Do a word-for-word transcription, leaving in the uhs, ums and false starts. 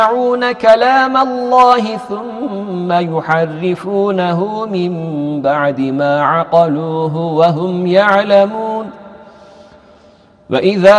يسمعون كلام الله ثم يحرفونه من بعد ما عقلوه وهم يعلمون وإذا